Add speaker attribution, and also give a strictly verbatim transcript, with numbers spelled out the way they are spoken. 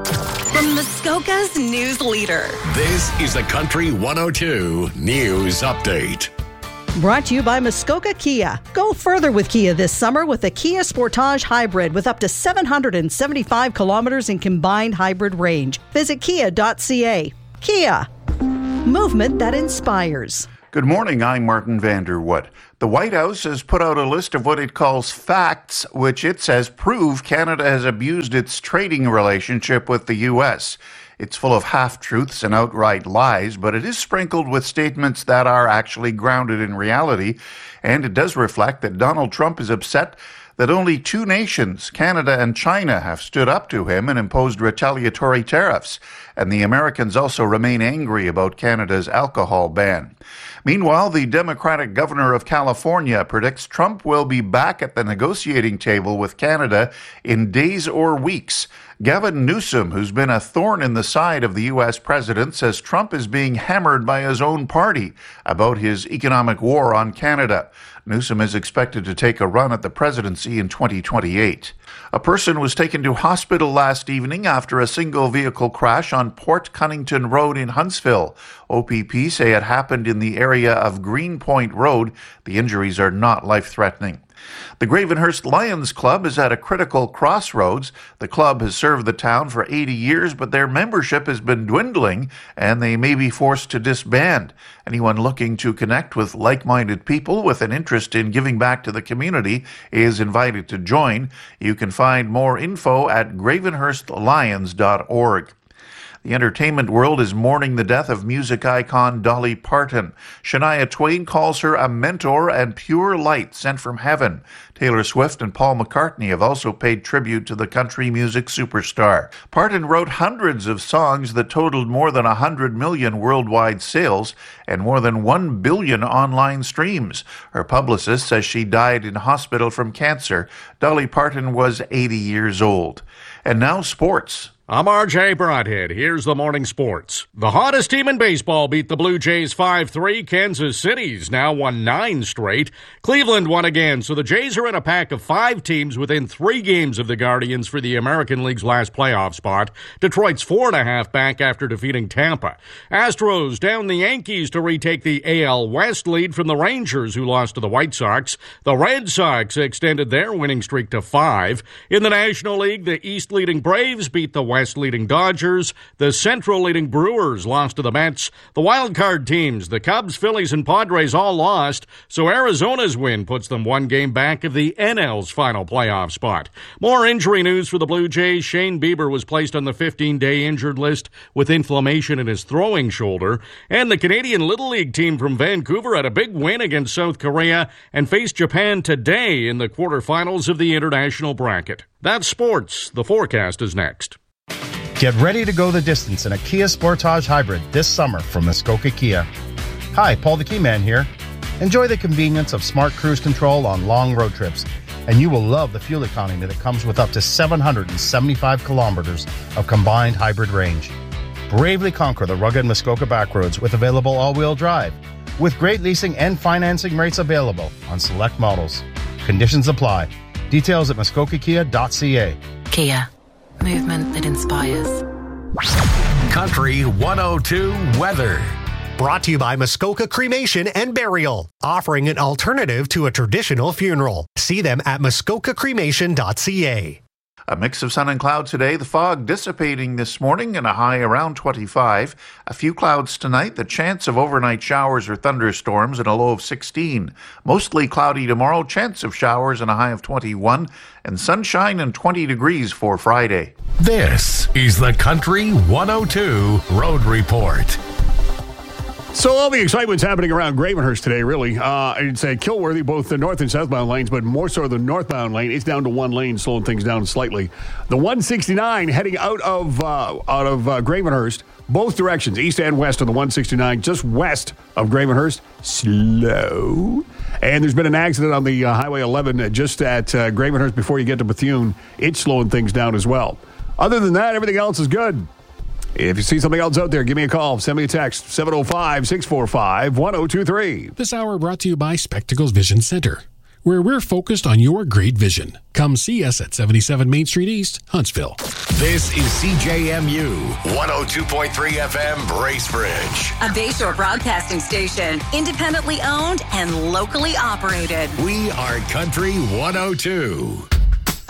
Speaker 1: From Muskoka's news leader.
Speaker 2: This is the Country one oh two News Update.
Speaker 3: Brought to you by Muskoka Kia. Go further with Kia this summer with the Kia Sportage Hybrid with up to seven hundred seventy-five kilometers in combined hybrid range. Visit kia dot c a. Kia. Movement that inspires.
Speaker 4: Good morning, I'm Martin Vanderwood. The White House has put out a list of what it calls facts, which it says prove Canada has abused its trading relationship with the U S. It's full of half-truths and outright lies, but it is sprinkled with statements that are actually grounded in reality, and it does reflect that Donald Trump is upset that only two nations, Canada and China, have stood up to him and imposed retaliatory tariffs, and the Americans also remain angry about Canada's alcohol ban. Meanwhile, the Democratic governor of California predicts Trump will be back at the negotiating table with Canada in days or weeks. Gavin Newsom, who's been a thorn in the side of the U S president, says Trump is being hammered by his own party about his economic war on Canada. Newsom is expected to take a run at the presidency in twenty twenty-eight. A person was taken to hospital last evening after a single vehicle crash on Port Cunnington Road in Huntsville. O P P say it happened in the area of Greenpoint Road. The injuries are not life-threatening. The Gravenhurst Lions Club is at a critical crossroads. The club has served the town for eighty years, but their membership has been dwindling, and they may be forced to disband. Anyone looking to connect with like-minded people with an interest in giving back to the community is invited to join. You can find more info at gravenhurst lions dot org. The entertainment world is mourning the death of music icon Dolly Parton. Shania Twain calls her a mentor and pure light sent from heaven. Taylor Swift and Paul McCartney have also paid tribute to the country music superstar. Parton wrote hundreds of songs that totaled more than one hundred million worldwide sales and more than one billion online streams. Her publicist says she died in hospital from cancer. Dolly Parton was eighty years old. And now sports.
Speaker 5: I'm R J Broadhead. Here's the morning sports. The hottest team in baseball beat the Blue Jays five three. Kansas City's now won nine straight. Cleveland won again, so the Jays are in a pack of five teams within three games of the Guardians for the American League's last playoff spot. Detroit's four and a half back after defeating Tampa. Astros down the Yankees to retake the A L West lead from the Rangers, who lost to the White Sox. The Red Sox extended their winning streak to five. In the National League, the East leading Braves beat the West leading Dodgers. The Central leading Brewers lost to the Mets. The wild card teams, the Cubs, Phillies, and Padres all lost, so Arizona's win puts them one game back of the N L's final playoff spot. More injury news for the Blue Jays. Shane Bieber was placed on the fifteen-day injured list with inflammation in his throwing shoulder. And the Canadian Little League team from Vancouver had a big win against South Korea and faced Japan today in the quarterfinals of the international bracket. That's sports. The forecast is next.
Speaker 6: Get ready to go the distance in a Kia Sportage Hybrid this summer from Muskoka Kia. Hi, Paul the Key Man here. Enjoy the convenience of smart cruise control on long road trips, and you will love the fuel economy that comes with up to seven hundred seventy-five kilometers of combined hybrid range. Bravely conquer the rugged Muskoka backroads with available all-wheel drive, with great leasing and financing rates available on select models. Conditions apply. Details at muskoka kia dot c a.
Speaker 1: Kia. Movement that inspires.
Speaker 2: Country one oh two weather.
Speaker 7: Brought to you by Muskoka Cremation and Burial, offering an alternative to a traditional funeral. See them at muskoka cremation dot c a.
Speaker 4: A mix of sun and clouds today, the fog dissipating this morning and a high around twenty-five. A few clouds tonight, the chance of overnight showers or thunderstorms and a low of sixteen. Mostly cloudy tomorrow, chance of showers and a high of twenty-one. And sunshine and twenty degrees for Friday.
Speaker 2: This is the Country one oh two Road Report.
Speaker 8: So all the excitement's happening around Gravenhurst today, really. Uh, I'd say Kilworthy, both the north and southbound lanes, but more so the northbound lane. It's down to one lane, slowing things down slightly. The one sixty-nine heading out of uh, out of uh, Gravenhurst, both directions, east and west of the one sixty-nine, just west of Gravenhurst, slow. And there's been an accident on the uh, Highway eleven uh, just at uh, Gravenhurst before you get to Bethune. It's slowing things down as well. Other than that, everything else is good. If you see something else out there, give me a call. Send me a text, seven oh five, six four five, one oh two three.
Speaker 9: This hour brought to you by Spectacles Vision Center. where we're focused on your great vision. Come see us at seventy-seven Main Street East, Huntsville.
Speaker 2: This is C J M U one oh two point three F M Bracebridge.
Speaker 1: A Bayshore broadcasting station, independently owned and locally operated.
Speaker 2: We are Country one oh two.